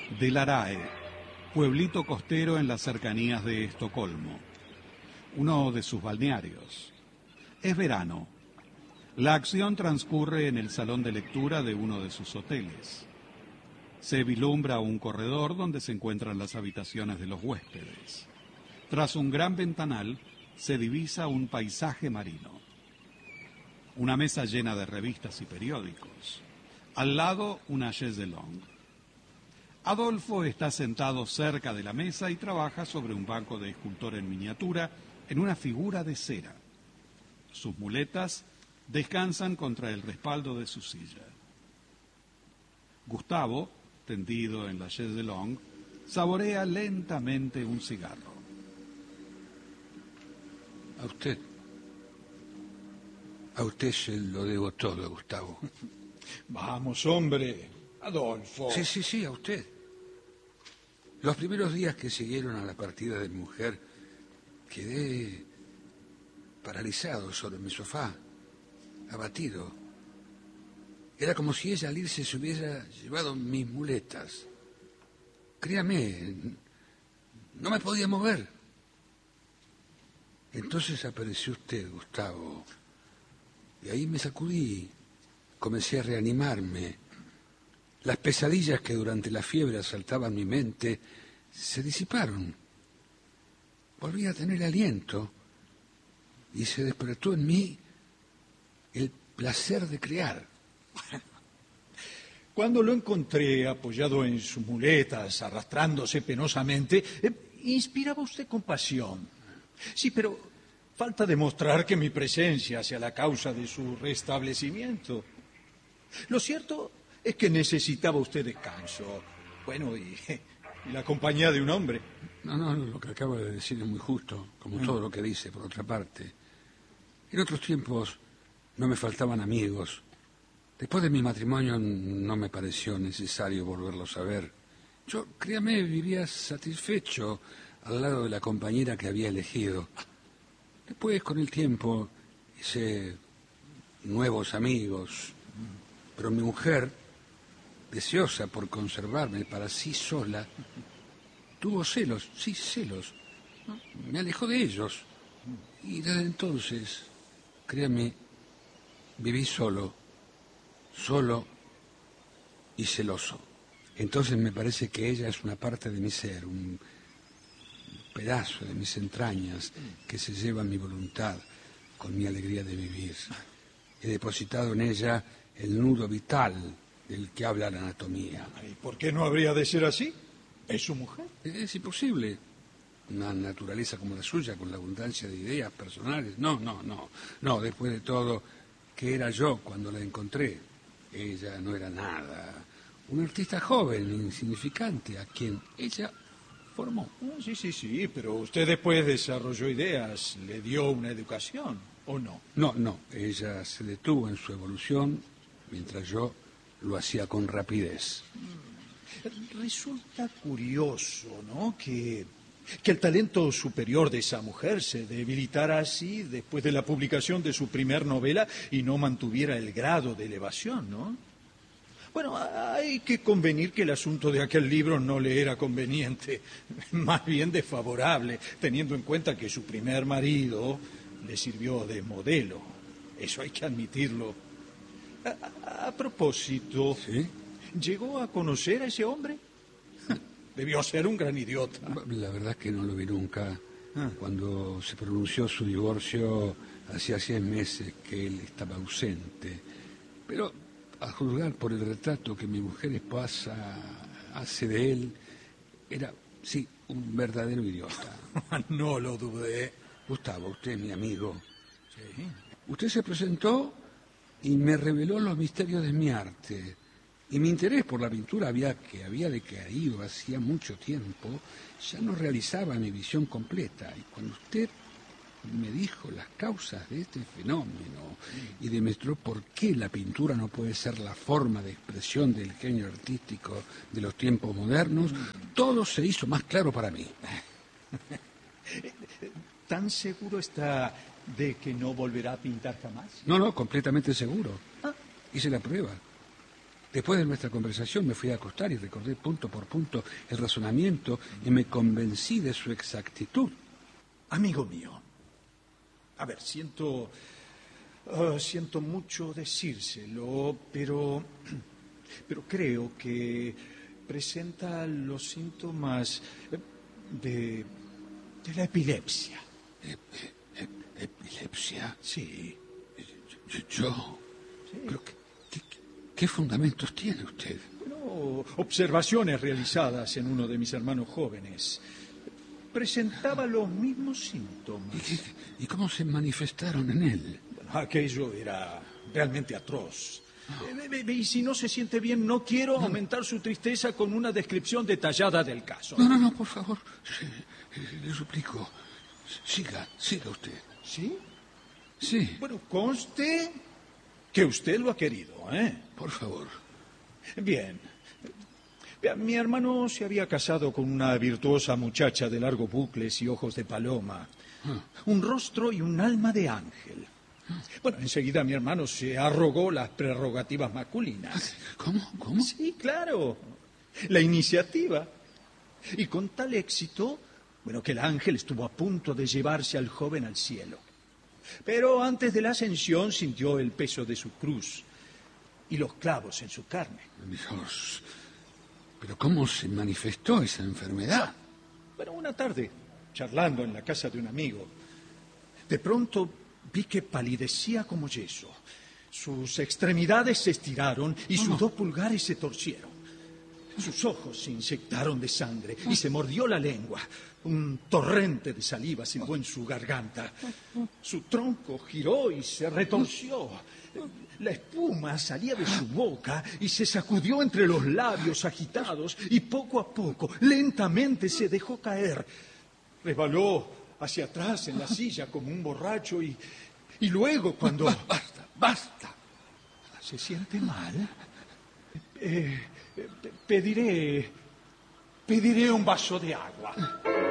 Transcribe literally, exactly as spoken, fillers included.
Delarae, pueblito costero en las cercanías de Estocolmo, uno de sus balnearios. Es verano. La acción transcurre en el salón de lectura de uno de sus hoteles. Se vislumbra un corredor donde se encuentran las habitaciones de los huéspedes. Tras un gran ventanal se divisa un paisaje marino. Una mesa llena de revistas y periódicos. Al lado, una chaise longue. Adolfo está sentado cerca de la mesa y trabaja sobre un banco de escultor en miniatura en una figura de cera. Sus muletas descansan contra el respaldo de su silla. Gustavo, tendido en la chaise longue, saborea lentamente un cigarro. A usted. A usted se lo debo todo, Gustavo. Vamos, hombre. Adolfo. Sí, sí, sí, a usted. Los primeros días que siguieron a la partida de mi mujer, quedé paralizado sobre mi sofá, abatido. Era como si ella al irse se hubiera llevado mis muletas. Créame, no me podía mover. Entonces apareció usted, Gustavo, y ahí me sacudí, comencé a reanimarme. Las pesadillas que durante la fiebre asaltaban mi mente se disiparon. Volví a tener aliento y se despertó en mí el placer de crear. Cuando lo encontré apoyado en sus muletas, arrastrándose penosamente, eh, inspiraba usted compasión. Sí, pero falta demostrar que mi presencia sea la causa de su restablecimiento. Lo cierto es que necesitaba usted descanso. Bueno, y, y la compañía de un hombre. No, no, lo que acaba de decir es muy justo, como todo lo que dice, por otra parte. En otros tiempos no me faltaban amigos. Después de mi matrimonio no me pareció necesario volverlos a ver. Yo, créame, vivía satisfecho al lado de la compañera que había elegido. Después, con el tiempo, hice nuevos amigos, pero mi mujer, deseosa por conservarme para sí sola, tuvo celos, sí, celos. Me alejó de ellos. Y desde entonces, créame, viví solo, solo y celoso. Entonces me parece que ella es una parte de mi ser, un pedazo de mis entrañas que se lleva mi voluntad con mi alegría de vivir. He depositado en ella el nudo vital del que habla la anatomía. ¿Y por qué no habría de ser así? ¿Es su mujer? Es imposible. Una naturaleza como la suya, con la abundancia de ideas personales. No, no, no. No, después de todo, ¿qué era yo cuando la encontré? Ella no era nada. Un artista joven, insignificante, a quien ella formó. Oh, sí, sí, sí, pero usted después desarrolló ideas, le dio una educación, ¿o no? No, no. Ella se detuvo en su evolución mientras yo lo hacía con rapidez. Resulta curioso, ¿no?, que, que el talento superior de esa mujer se debilitara así después de la publicación de su primer novela y no mantuviera el grado de elevación, ¿no? Bueno, hay que convenir que el asunto de aquel libro no le era conveniente, más bien desfavorable, teniendo en cuenta que su primer marido le sirvió de modelo. Eso hay que admitirlo. A, a propósito, ¿Sí? ¿llegó a conocer a ese hombre? Debió ser un gran idiota. La verdad es que no lo vi nunca. Ah. Cuando se pronunció su divorcio, hacía seis meses que él estaba ausente. Pero, a juzgar por el retrato que mi mujer esposa hace de él, era, sí, un verdadero idiota. No lo dudé. Gustavo, usted es mi amigo. Sí. Usted se presentó y me reveló los misterios de mi arte. Y mi interés por la pintura, había, que había decaído hacía mucho tiempo, ya no realizaba mi visión completa. Y cuando usted me dijo las causas de este fenómeno y demostró por qué la pintura no puede ser la forma de expresión del genio artístico de los tiempos modernos, todo se hizo más claro para mí. ¿Tan seguro está de que no volverá a pintar jamás? No, no, completamente seguro. Ah. Hice la prueba. Después de nuestra conversación me fui a acostar y recordé punto por punto el razonamiento y me convencí de su exactitud. Amigo mío, a ver, siento... Uh, siento mucho decírselo, pero... pero creo que presenta los síntomas de... de la epilepsia. ¿Ep ep ¿Epilepsia? Sí. ¿Yo? Sí. ¿Pero qué, qué, qué fundamentos tiene usted? Bueno, observaciones realizadas en uno de mis hermanos jóvenes. Presentaba los mismos síntomas. ¿Y, qué, y cómo se manifestaron en él? Bueno, aquello era realmente atroz. Oh. Y si no se siente bien, no quiero no. aumentar su tristeza con una descripción detallada del caso. No, no, no, por favor. Sí, le suplico. Siga, siga usted. ¿Sí? Sí. Bueno, conste que usted lo ha querido, ¿eh? Por favor. Bien. Mi hermano se había casado con una virtuosa muchacha de largos bucles y ojos de paloma. Ah. Un rostro y un alma de ángel. Ah. Bueno, enseguida mi hermano se arrogó las prerrogativas masculinas. ¿Cómo? ¿Cómo? Sí, claro. La iniciativa. Y con tal éxito, bueno, que el ángel estuvo a punto de llevarse al joven al cielo. Pero antes de la ascensión sintió el peso de su cruz y los clavos en su carne. Dios... ¿Pero cómo se manifestó esa enfermedad? Bueno, una tarde, charlando en la casa de un amigo, de pronto vi que palidecía como yeso. Sus extremidades se estiraron y sus dos pulgares se torcieron. Sus ojos se inyectaron de sangre y se mordió la lengua. Un torrente de saliva silbó en su garganta. Su tronco giró y se retorció. La espuma salía de su boca y se sacudió entre los labios agitados y poco a poco, lentamente se dejó caer. Resbaló hacia atrás en la silla como un borracho y, y luego cuando... ¡Basta, basta! ¿Se siente mal? Eh, pediré... pediré un vaso de agua.